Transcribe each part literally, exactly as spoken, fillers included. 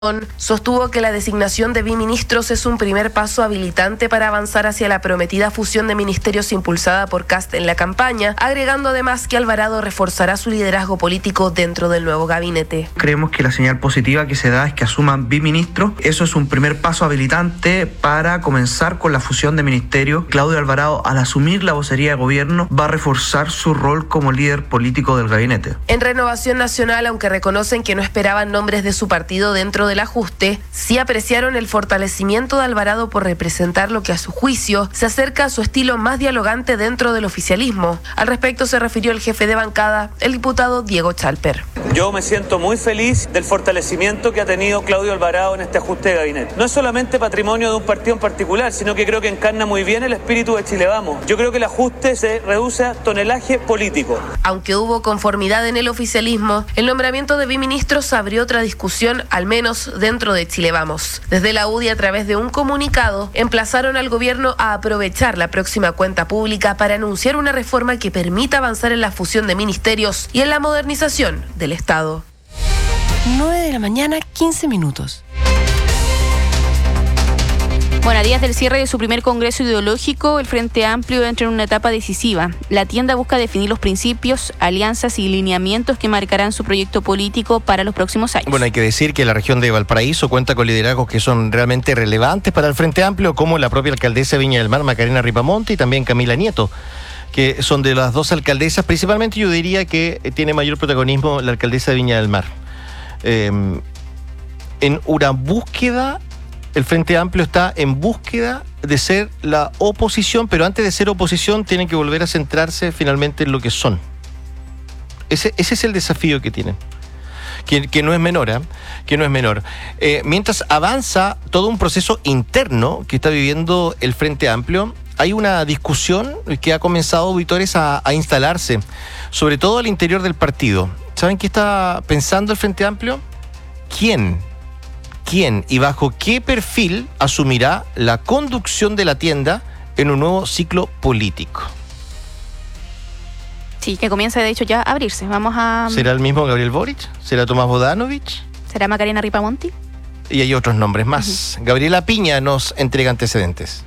Sostuvo que la designación de biministros es un primer paso habilitante para avanzar hacia la prometida fusión de ministerios impulsada por Kast en la campaña, agregando además que Alvarado reforzará su liderazgo político dentro del nuevo gabinete. Creemos que la señal positiva que se da es que asuman biministros. Eso es un primer paso habilitante para comenzar con la fusión de ministerios. Claudio Alvarado, al asumir la vocería de gobierno, va a reforzar su rol como líder político del gabinete. En Renovación Nacional, aunque reconocen que no esperaban nombres de su partido dentro de del ajuste, sí apreciaron el fortalecimiento de Alvarado por representar lo que a su juicio se acerca a su estilo más dialogante dentro del oficialismo. Al respecto se refirió el jefe de bancada, el diputado Diego Chalper. Yo me siento muy feliz del fortalecimiento que ha tenido Claudio Alvarado en este ajuste de gabinete. No es solamente patrimonio de un partido en particular, sino que creo que encarna muy bien el espíritu de Chile Vamos. Yo creo que el ajuste se reduce a tonelaje político. Aunque hubo conformidad en el oficialismo, el nombramiento de biministros abrió otra discusión, al menos dentro de Chile Vamos. Desde la U D I, a través de un comunicado, emplazaron al gobierno a aprovechar la próxima cuenta pública para anunciar una reforma que permita avanzar en la fusión de ministerios y en la modernización del Estado. nueve de la mañana, quince minutos. Bueno, a días del cierre de su primer congreso ideológico, el Frente Amplio entra en una etapa decisiva. La tienda busca definir los principios, alianzas y lineamientos que marcarán su proyecto político para los próximos años. Bueno, hay que decir que la región de Valparaíso cuenta con liderazgos que son realmente relevantes para el Frente Amplio, como la propia alcaldesa de Viña del Mar, Macarena Ripamonte, y también Camila Nieto, que son de las dos alcaldesas. Principalmente yo diría que tiene mayor protagonismo la alcaldesa de Viña del Mar. Eh, en una búsqueda... El Frente Amplio está en búsqueda de ser la oposición, pero antes de ser oposición tienen que volver a centrarse finalmente en lo que son. Ese, ese es el desafío que tienen, que, que no es menor, ¿eh? que no es menor. Eh, mientras avanza todo un proceso interno que está viviendo el Frente Amplio, hay una discusión que ha comenzado, auditores, a, a instalarse, sobre todo al interior del partido. ¿Saben qué está pensando el Frente Amplio? ¿Quién? ¿Quién y bajo qué perfil asumirá la conducción de la tienda en un nuevo ciclo político? Sí, que comienza de hecho ya a abrirse. Vamos a... ¿Será el mismo Gabriel Boric? ¿Será Tomás Bodanovich? ¿Será Macarena Ripamonti? Y hay otros nombres más. Uh-huh. Gabriela Piña nos entrega antecedentes.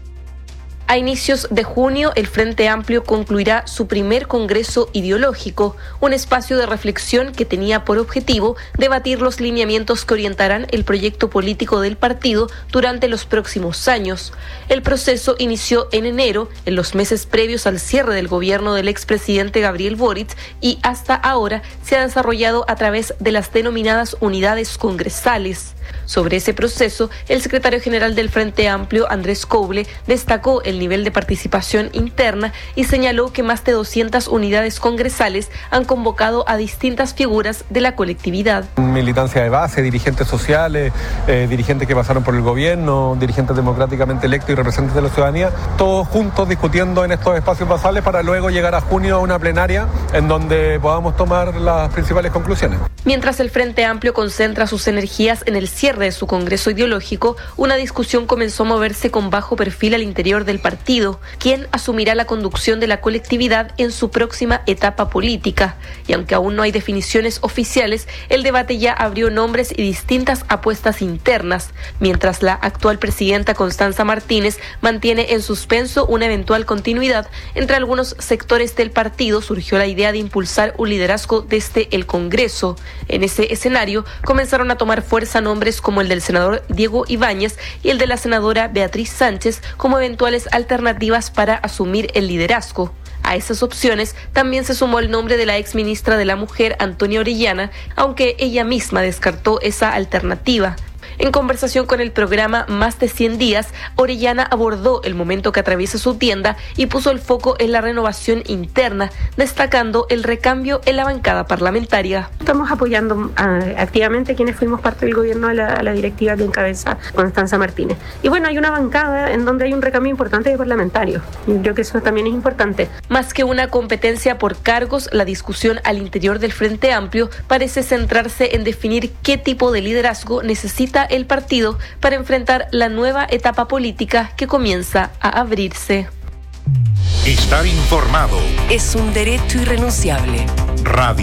A inicios de junio, el Frente Amplio concluirá su primer congreso ideológico, un espacio de reflexión que tenía por objetivo debatir los lineamientos que orientarán el proyecto político del partido durante los próximos años. El proceso inició en enero, en los meses previos al cierre del gobierno del expresidente Gabriel Boric, y hasta ahora se ha desarrollado a través de las denominadas unidades congresales. Sobre ese proceso, el secretario general del Frente Amplio, Andrés Coble, destacó el nivel de participación interna y señaló que más de doscientas unidades congresales han convocado a distintas figuras de la colectividad. Militancia de base, dirigentes sociales, eh, dirigentes que pasaron por el gobierno, dirigentes democráticamente electos y representantes de la ciudadanía, todos juntos discutiendo en estos espacios basales para luego llegar a junio a una plenaria en donde podamos tomar las principales conclusiones. Mientras el Frente Amplio concentra sus energías en el cierre de su congreso ideológico, una discusión comenzó a moverse con bajo perfil al interior del partido. ¿Quién asumirá la conducción de la colectividad en su próxima etapa política? Y aunque aún no hay definiciones oficiales, el debate ya abrió nombres y distintas apuestas internas, mientras la actual presidenta Constanza Martínez mantiene en suspenso una eventual continuidad. Entre algunos sectores del partido surgió la idea de impulsar un liderazgo desde el Congreso. En ese escenario comenzaron a tomar fuerza nombres como el del senador Diego Ibáñez y el de la senadora Beatriz Sánchez como eventuales alternativas para asumir el liderazgo. A esas opciones también se sumó el nombre de la exministra de la Mujer, Antonia Orellana, aunque ella misma descartó esa alternativa. En conversación con el programa Más de cien días, Orellana abordó el momento que atraviesa su tienda y puso el foco en la renovación interna, destacando el recambio en la bancada parlamentaria. Estamos apoyando uh, activamente quienes fuimos parte del gobierno a la, a la directiva que encabeza Constanza Martínez. Y bueno, hay una bancada en donde hay un recambio importante de parlamentarios. Y creo que eso también es importante. Más que una competencia por cargos, la discusión al interior del Frente Amplio parece centrarse en definir qué tipo de liderazgo necesita el partido para enfrentar la nueva etapa política que comienza a abrirse. Estar informado es un derecho irrenunciable. Radio